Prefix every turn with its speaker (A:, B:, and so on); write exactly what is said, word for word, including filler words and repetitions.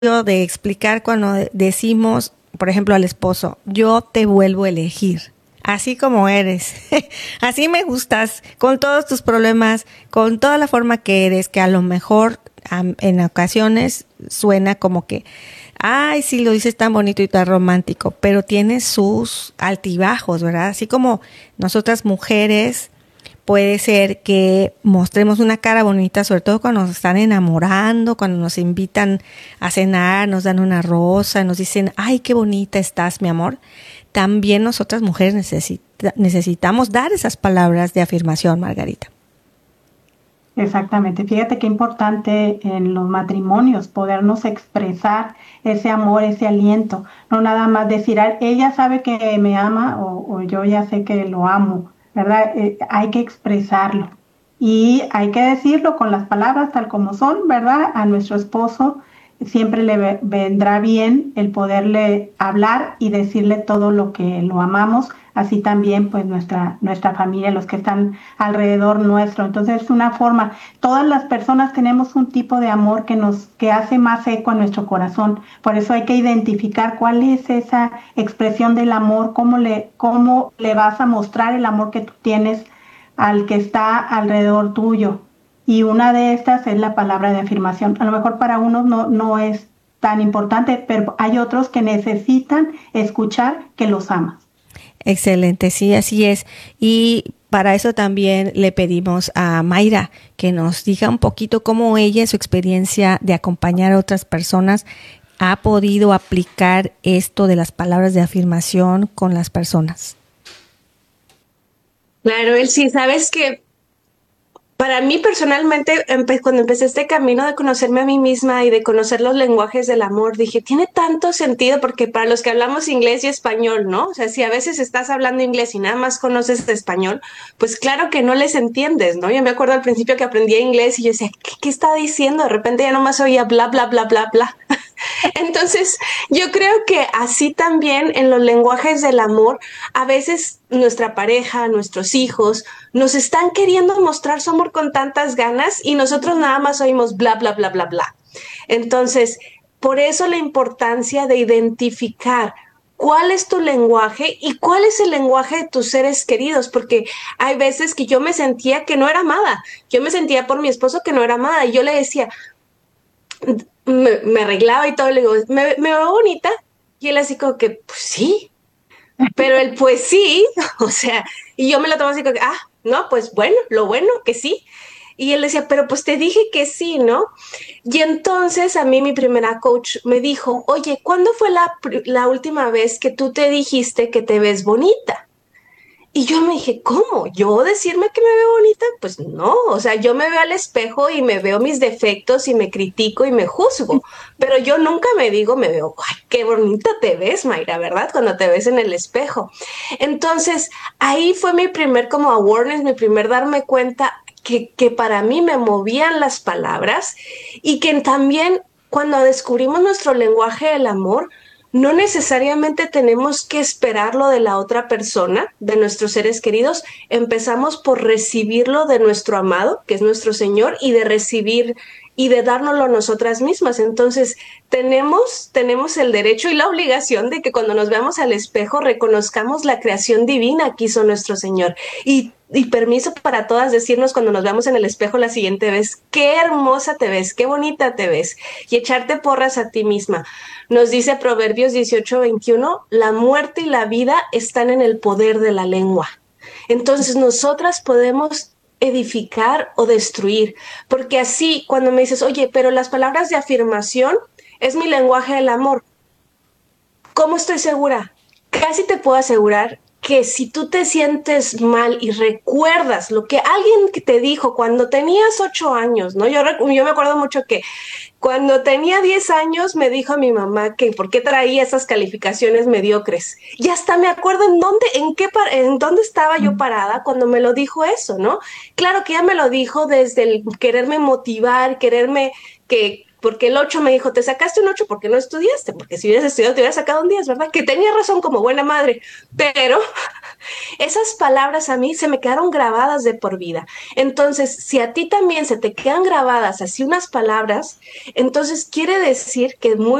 A: de explicar cuando decimos, por ejemplo, al esposo, yo te vuelvo a elegir, así como eres, así me gustas, con todos tus problemas, con toda la forma que eres, que a lo mejor um, en ocasiones suena como que, ay, sí, lo dices tan bonito y tan romántico, pero tiene sus altibajos, ¿verdad? Así como nosotras mujeres, puede ser que mostremos una cara bonita, sobre todo cuando nos están enamorando, cuando nos invitan a cenar, nos dan una rosa, nos dicen, ay, qué bonita estás, mi amor. También nosotras mujeres necesita, necesitamos dar esas palabras de afirmación, Margarita.
B: Exactamente. Fíjate qué importante en los matrimonios podernos expresar ese amor, ese aliento. No nada más decir, ella sabe que me ama o, o yo ya sé que lo amo, ¿verdad? Eh, hay que expresarlo y hay que decirlo con las palabras tal como son, ¿verdad? A nuestro esposo siempre le vendrá bien el poderle hablar y decirle todo lo que lo amamos, así también pues nuestra, nuestra familia, los que están alrededor nuestro. Entonces es una forma, todas las personas tenemos un tipo de amor que nos, que hace más eco a nuestro corazón, por eso hay que identificar cuál es esa expresión del amor, cómo le, cómo le vas a mostrar el amor que tú tienes al que está alrededor tuyo. Y una de estas es la palabra de afirmación. A lo mejor para unos no, no es tan importante, pero hay otros que necesitan escuchar que los amas.
A: Excelente, sí, así es. Y para eso también le pedimos a Mayra que nos diga un poquito cómo ella, en su experiencia de acompañar a otras personas, ha podido aplicar esto de las palabras de afirmación con las personas.
C: Claro, él sí, sabes que para mí personalmente, empe- cuando empecé este camino de conocerme a mí misma y de conocer los lenguajes del amor, dije, tiene tanto sentido porque para los que hablamos inglés y español, ¿no? O sea, si a veces estás hablando inglés y nada más conoces español, pues claro que no les entiendes, ¿no? Yo me acuerdo al principio que aprendía inglés y yo decía, ¿qué, qué está diciendo? De repente ya nomás oía bla, bla, bla, bla, bla. Entonces, yo creo que así también en los lenguajes del amor, a veces nuestra pareja, nuestros hijos, nos están queriendo mostrar su amor con tantas ganas y nosotros nada más oímos bla, bla, bla, bla, bla. Entonces, por eso la importancia de identificar cuál es tu lenguaje y cuál es el lenguaje de tus seres queridos, porque hay veces que yo me sentía que no era amada, yo me sentía por mi esposo que no era amada y yo le decía, me, me arreglaba y todo, le digo, ¿me, me veo bonita? Y él así como que, pues sí, pero el pues sí, o sea, y yo me lo tomo así como que, ah, no, pues bueno, lo bueno que sí. Y él decía, pero pues te dije que sí, ¿no? Y entonces a mí mi primera coach me dijo, oye, ¿cuándo fue la, la última vez que tú te dijiste que te ves bonita? Y yo me dije, ¿cómo? ¿Yo decirme que me veo bonita? Pues no, o sea, yo me veo al espejo y me veo mis defectos y me critico y me juzgo, pero yo nunca me digo, me veo, ay, qué bonita te ves, Mayra, ¿verdad? Cuando te ves en el espejo. Entonces, ahí fue mi primer como awareness, mi primer darme cuenta que, que para mí me movían las palabras y que también cuando descubrimos nuestro lenguaje del amor, no necesariamente tenemos que esperarlo de la otra persona, de nuestros seres queridos. Empezamos por recibirlo de nuestro amado, que es nuestro Señor, y de recibir y de dárnoslo a nosotras mismas. Entonces, tenemos, tenemos el derecho y la obligación de que cuando nos veamos al espejo reconozcamos la creación divina que hizo nuestro Señor. Y y permiso para todas decirnos cuando nos veamos en el espejo la siguiente vez, qué hermosa te ves, qué bonita te ves, y echarte porras a ti misma. Nos dice Proverbios dieciocho veintiuno, la muerte y la vida están en el poder de la lengua. Entonces nosotras podemos edificar o destruir, porque así cuando me dices, oye, pero las palabras de afirmación es mi lenguaje del amor, ¿cómo estoy segura? Casi te puedo asegurar que si tú te sientes mal y recuerdas lo que alguien que te dijo cuando tenías ocho años, ¿no? Yo, yo me acuerdo mucho que cuando tenía diez años me dijo a mi mamá que por qué traía esas calificaciones mediocres. Y hasta me acuerdo en dónde, en qué, en dónde estaba yo parada cuando me lo dijo eso, ¿no? Claro que ella me lo dijo desde el quererme motivar, quererme que porque el ocho me dijo, te sacaste un ocho porque no estudiaste, porque si hubieras estudiado te hubieras sacado un diez, ¿verdad? Que tenía razón como buena madre, pero esas palabras a mí se me quedaron grabadas de por vida. Entonces, si a ti también se te quedan grabadas así unas palabras, entonces quiere decir que muy